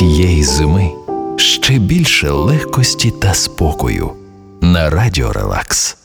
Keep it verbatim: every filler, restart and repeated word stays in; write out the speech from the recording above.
цієї зими ще більше легкості та спокою на Радіо Релакс.